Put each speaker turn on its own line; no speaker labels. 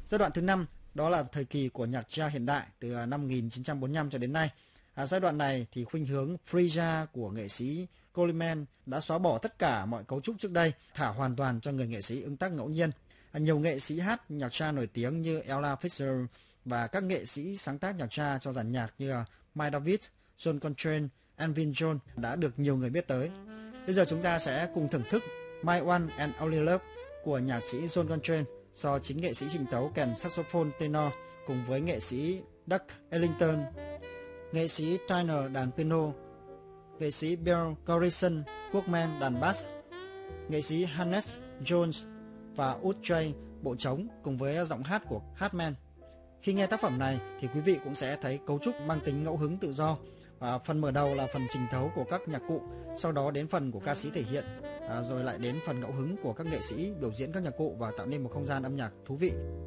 Giai đoạn thứ 5 đó là thời kỳ của nhạc jazz hiện đại từ năm 1945 cho đến nay. Giai đoạn này thì khuynh hướng free jazz của nghệ sĩ Coleman đã xóa bỏ tất cả mọi cấu trúc trước đây, thả hoàn toàn cho người nghệ sĩ ứng tác ngẫu nhiên. Nhiều nghệ sĩ hát nhạc jazz nổi tiếng như Ella Fitzgerald và các nghệ sĩ sáng tác nhạc jazz cho dàn nhạc như Miles Davis, John Coltrane, Elvin Jones đã được nhiều người biết tới. Bây giờ chúng ta sẽ cùng thưởng thức My One and Only Love của nhạc sĩ John Coltrane do chính nghệ sĩ trình tấu kèn saxophone tenor cùng với nghệ sĩ Duke Ellington, nghệ sĩ Tyner đàn piano, nghệ sĩ Bill Garrison Workman đàn bass, nghệ sĩ Hannes Jones và Út J bộ trống cùng với giọng hát của Hartman. Khi nghe tác phẩm này thì quý vị cũng sẽ thấy cấu trúc mang tính ngẫu hứng tự do. Phần mở đầu là phần trình tấu của các nhạc cụ, sau đó đến phần của ca sĩ thể hiện, rồi lại đến phần ngẫu hứng của các nghệ sĩ biểu diễn các nhạc cụ và tạo nên một không gian âm nhạc thú vị.